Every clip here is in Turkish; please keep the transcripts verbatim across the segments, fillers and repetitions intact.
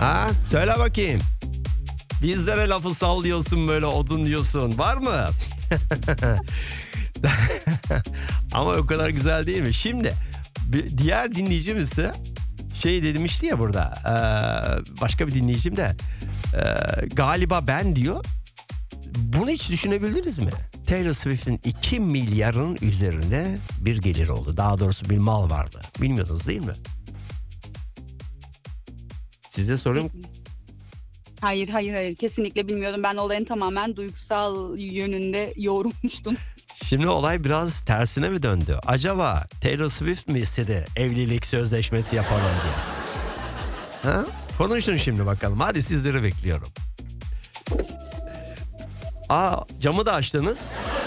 Ha? Söyle bakayım. Bizlere lafı sallıyorsun böyle odun diyorsun. Var mı? Ama o kadar güzel değil mi? Şimdi bir diğer dinleyicimiz ise şey demişti ya burada. E, başka bir dinleyicim de e, galiba ben diyor. Bunu hiç düşünebildiniz mi? Taylor Swift'in iki milyarın üzerinde bir gelir oldu. Daha doğrusu bir mal vardı. Bilmiyordunuz değil mi? Size sorayım. Hayır hayır hayır kesinlikle bilmiyordum. Ben olayın tamamen duygusal yönünde yoğrulmuştum. Şimdi olay biraz tersine mi döndü? Acaba Taylor Swift mi istedi evlilik sözleşmesi yapalım diye? Ha? Konuşun şimdi bakalım. Hadi sizleri bekliyorum. Aa, camı da açtınız.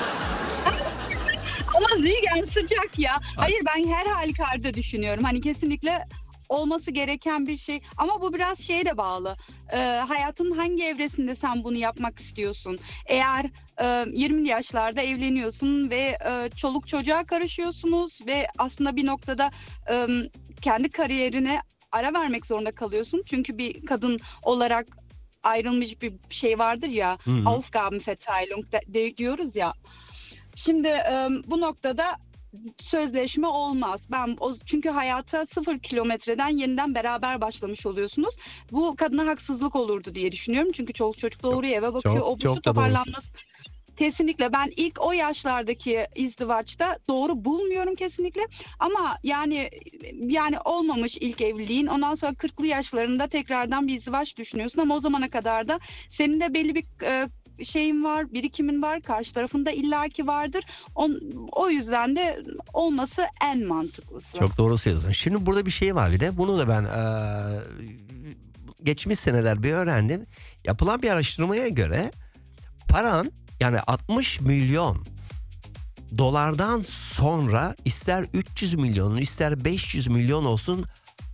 Ama Zigen sıcak ya. Hayır ben her halükarda düşünüyorum. Hani kesinlikle olması gereken bir şey. Ama bu biraz şeye de bağlı. Ee, hayatın hangi evresinde sen bunu yapmak istiyorsun? Eğer e, yirmili yaşlarda evleniyorsun ve e, çoluk çocuğa karışıyorsunuz ve aslında bir noktada e, kendi kariyerine ara vermek zorunda kalıyorsun. Çünkü bir kadın olarak ayrılmış bir şey vardır ya. Hı hı. Aufgabenverteilung de, de, diyoruz ya. Şimdi e, bu noktada sözleşme olmaz. Ben o, çünkü hayata sıfır kilometreden yeniden beraber başlamış oluyorsunuz. Bu kadına haksızlık olurdu diye düşünüyorum. Çünkü çoluk çocuk doğuruyor, eve bakıyor. Çok, o bu çok şu da toparlanması. Kesinlikle ben ilk o yaşlardaki izdivaçta doğru bulmuyorum kesinlikle. Ama yani yani olmamış ilk evliliğin, ondan sonra kırklı yaşlarında tekrardan bir izdivaç düşünüyorsun ama o zamana kadar da senin de belli bir e, şeyin var, birikimin var, karşı tarafında illaki vardır. O, o yüzden de olması en mantıklısı. Çok doğru söylüyorsun. Şimdi burada bir şey var bir de. Bunu da ben e, geçmiş seneler bir öğrendim. Yapılan bir araştırmaya göre paran yani altmış milyon dolardan sonra ister üç yüz milyon ister beş yüz milyon olsun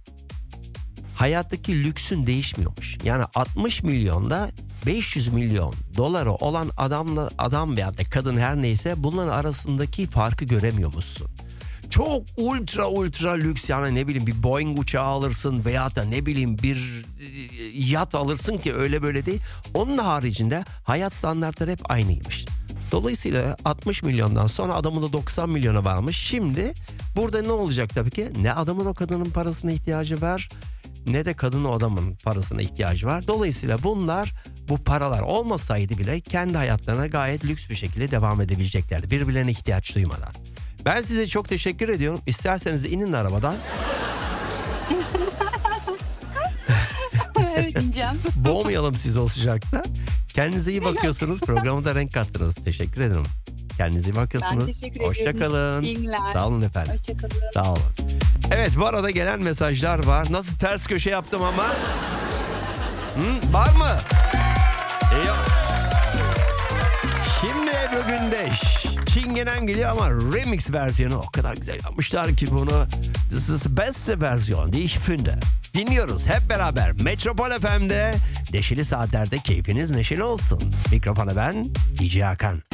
hayattaki lüksün değişmiyormuş. Yani altmış milyonda beş yüz milyon doları olan adamla adam veya da kadın her neyse bunların arasındaki farkı göremiyormuşsun. Çok ultra ultra lüks yani ne bileyim bir Boeing uçağı alırsın veya da ne bileyim bir yat alırsın ki öyle böyle değil. Onun haricinde hayat standartları hep aynıymış. Dolayısıyla altmış milyondan sonra adamın da doksan milyona varmış. Şimdi burada ne olacak tabii ki? Ne adamın o kadının parasına ihtiyacı var ne de kadın o adamın parasına ihtiyacı var. Dolayısıyla bunlar bu paralar olmasaydı bile kendi hayatlarına gayet lüks bir şekilde devam edebileceklerdi. Birbirlerine ihtiyaç duymadan. Ben size çok teşekkür ediyorum. İsterseniz de inin arabadan. Evet ineceğim. Boğmayalım sizi o sıcakta. Kendinize iyi bakıyorsunuz. Programa da renk kattınız. Teşekkür ederim. Kendinize iyi bakıyorsunuz. Ben teşekkür ediyorum. Hoşça kalın. İyi günler. Sağ olun efendim. Hoşça kalın. Sağ olun. Evet bu arada gelen mesajlar var. Nasıl ters köşe yaptım ama? Hı, var mı? İyi. Şimdi Ebru Gündeş. Çingenen geliyor ama remix versiyonu o kadar güzel yapmışlar ki bunu. This is the best versiyon diye ich finde. Dinliyoruz hep beraber Metropol F M'de. Neşeli saatlerde keyfiniz neşeli olsun. Mikrofona ben D J Hakan.